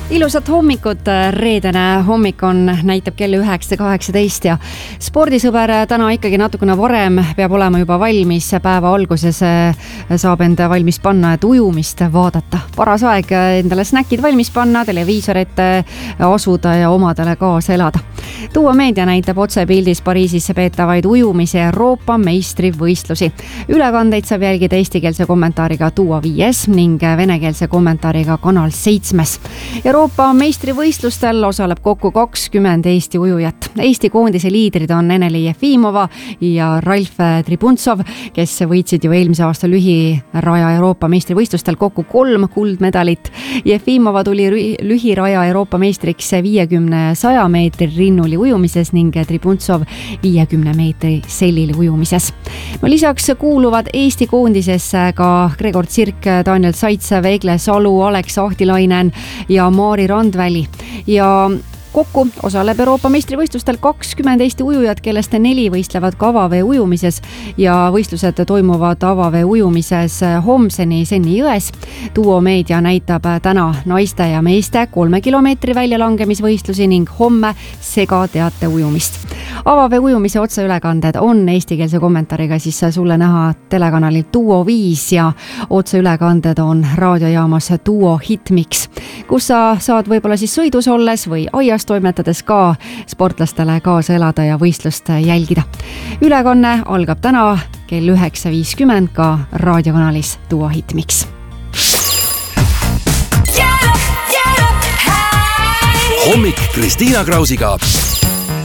Ilusat hommikut, reedene hommik näitab kell 9:18 ja spordisõber täna ikkagi natukene varem peab olema juba valmis. Päeva alguses saab enda valmis panna, et ujumist vaadata. Paras aeg endale snäkid valmis panna, televiisorit asuda ja omadele kaasa elada. Duo Meedia näitab otsepildis Pariisisse peetavaid ujumise Euroopa meistrivõistlusi. Ülekandeid saab jälgida eestikeelse kommentaariga Duo 5 ning venekeelse kommentaariga Kanal 7. Euroopa meistrivõistlustel osaleb kokku 20 Eesti ujujat. Eesti koondise liidrid on Eneli Jefimova ja Ralf Tribuntsov, kes võitsid ju eelmise aasta lühiraja Euroopa meistrivõistlustel kokku 3 kuldmedalit. Jefimova tuli lühiraja Euroopa meistriks 50-100 meetri rinnuli ujumises ning Tribuntsov 50 meetri sellili ujumises. No lisaks kuuluvad Eesti koondisesse ka Gregor Tsirk, Daniel Zaitsev, Egle Salu, Alex Ahtilainen ja Maari Randväli ja kokku osaleb Euroopa meistrivõistlustel 20 Eesti ujujat, kellest 4 võistlevad ka avavee ujumises ja võistlused toimuvad avavee ujumises Homseni Senni jões. Duo Meedia näitab täna naiste ja meeste 3 kilomeetri väljalangemisvõistlusi ning homme segateate ujumist. Avavee ujumise otseülekanded on eestikeelse kommentaariga siis sulle näha telekanalil Duo 5 ja otseülekanded on raadiojaamas Duo Hitmix, kus sa saad võib-olla siis sõidus olles või aias toimetades ka sportlastele kaasa elada ja võistlust jälgida. Ülekanne algab täna kell 9:50 ka raadiokanalis Duo Hitmix. Hommik Kristiina Krausiga.